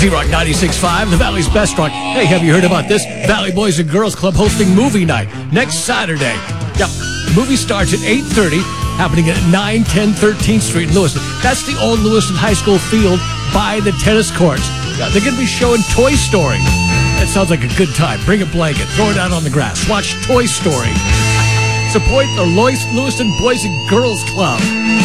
Z-Rock 96.5, the Valley's best rock. Hey, have you heard about this? Valley Boys and Girls Club hosting movie night next Saturday. Yep, the movie starts at 8:30, happening at 9, 10, 13th Street in Lewiston. That's the old Lewiston High School field by the tennis courts. Yeah, they're going to be showing Toy Story. That sounds like a good time. Bring a blanket, throw it out on the grass, watch Toy Story. Support the Lewiston Boys and Girls Club.